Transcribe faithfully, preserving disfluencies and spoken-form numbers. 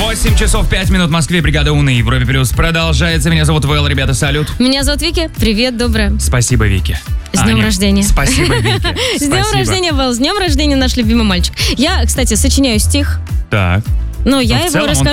восемь часов пять минут в Москве. Бригада У на Европе Плюс продолжается. Меня зовут Вэл, ребята, салют. Меня зовут Вики. Привет, доброе. Спасибо, Вики. С днем Аня, рождения. Спасибо, Вики. С днем Спасибо. рождения, Вэл. С днем рождения, наш любимый мальчик. Я, кстати, сочиняю стих. Так. Но я в его целом он расскажу